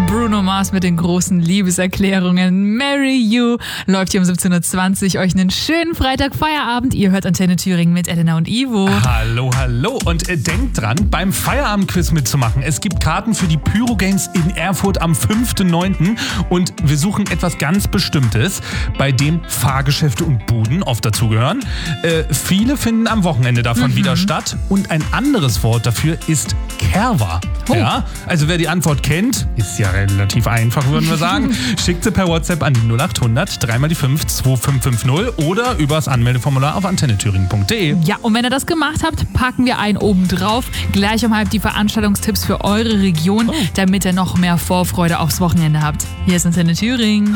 Bruno Mars mit den großen Liebeserklärungen. Marry You läuft hier um 17.20 Uhr. Euch einen schönen Freitag-Feierabend. Ihr hört Antenne Thüringen mit Elena und Ivo. Hallo, hallo. Und denkt dran, beim Feierabendquiz mitzumachen. Es gibt Karten für die Pyro Games in Erfurt am 5.9. Und wir suchen etwas ganz Bestimmtes, bei dem Fahrgeschäfte und Buden oft dazugehören. Viele finden am Wochenende davon wieder statt. Und ein anderes Wort dafür ist Kerwa. Oh. Ja, also wer die Antwort kennt, ist ja relativ einfach, würden wir sagen, schickt sie per WhatsApp an die 0800 3 mal die 5 2550 oder übers Anmeldeformular auf antennethüringen.de. Ja, und wenn ihr das gemacht habt, packen wir einen oben drauf. Gleich um halb die Veranstaltungstipps für eure Region, damit ihr noch mehr Vorfreude aufs Wochenende habt. Hier ist Antenne Thüringen.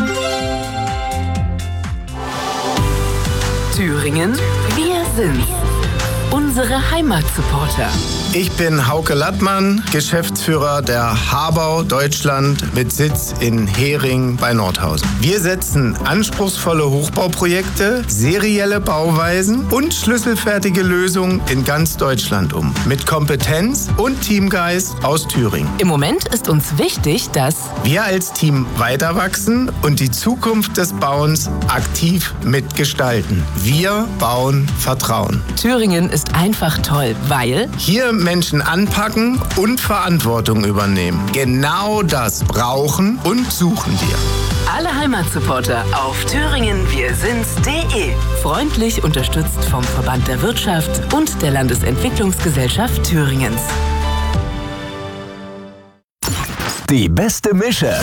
Thüringen, wir sind's. Unsere Heimatsupporter. Ich bin Hauke Lattmann, Geschäftsführer der Habau Deutschland mit Sitz in Hering bei Nordhausen. Wir setzen anspruchsvolle Hochbauprojekte, serielle Bauweisen und schlüsselfertige Lösungen in ganz Deutschland um. Mit Kompetenz und Teamgeist aus Thüringen. Im Moment ist uns wichtig, dass Wir als Team weiter wachsen und die Zukunft des Bauens aktiv mitgestalten. Wir bauen Vertrauen. Thüringen ist einfach toll, weil Hier Menschen anpacken und Verantwortung übernehmen. Genau das brauchen und suchen wir. alle Heimatsupporter auf thüringenwirsinds.de. Freundlich unterstützt vom Verband der Wirtschaft und der Landesentwicklungsgesellschaft Thüringens. Die beste Mische.